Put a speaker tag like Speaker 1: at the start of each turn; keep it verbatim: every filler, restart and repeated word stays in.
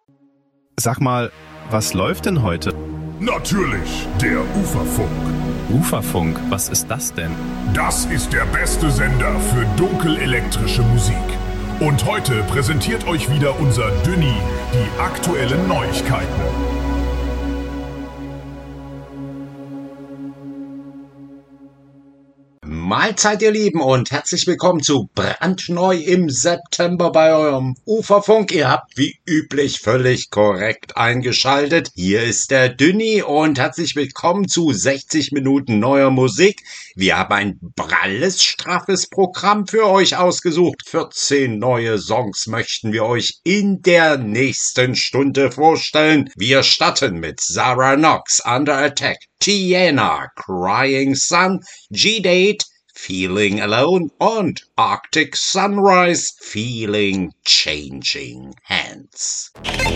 Speaker 1: Sag mal, was läuft denn heute?
Speaker 2: Natürlich, der Uferfunk.
Speaker 1: Uferfunk, was ist das denn?
Speaker 2: Das ist der beste Sender für dunkelelektrische Musik. Und heute präsentiert euch wieder unser Dünni die aktuellen Neuigkeiten.
Speaker 3: Mahlzeit, ihr Lieben, und herzlich willkommen zu brandneu im September bei eurem Uferfunk. Ihr habt wie üblich völlig korrekt eingeschaltet. Hier ist der Dünni und herzlich willkommen zu sechzig Minuten neuer Musik. Wir haben ein pralles, straffes Programm für euch ausgesucht. vierzehn neue Songs möchten wir euch in der nächsten Stunde vorstellen. Wir starten mit Zara Knox, Under Attack, Tiana, Crying Sun, G-Date, Feeling Alone und Arctic Sunrise, Feeling Changing Hands.